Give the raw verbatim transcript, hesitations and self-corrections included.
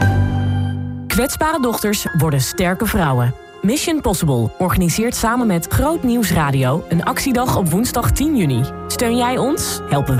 Kwetsbare dochters worden sterke vrouwen. Mission Possible organiseert samen met Groot Nieuws Radio een actiedag op woensdag tien juni. Steun jij ons? Helpen